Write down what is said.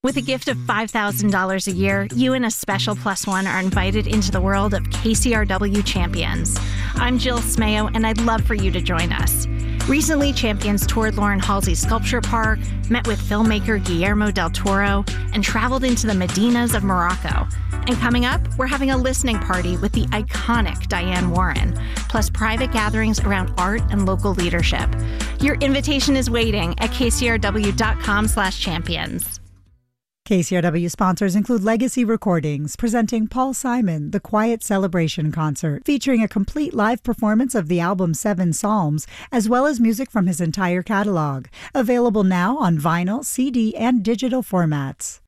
With a gift of $5,000 a year, you and a special plus one are invited into the world of KCRW Champions. I'm Jill Smayo, and I'd love for you to join us. Recently, Champions toured Lauren Halsey Sculpture Park, met with filmmaker Guillermo del Toro, and traveled into the Medinas of Morocco. And coming up, we're having a listening party with the iconic Diane Warren, plus private gatherings around art and local leadership. Your invitation is waiting at kcrw.com/champions. KCRW sponsors include Legacy Recordings, presenting Paul Simon, The Quiet Celebration Concert, featuring a complete live performance of the album Seven Psalms, as well as music from his entire catalog. Available now on vinyl, CD, and digital formats.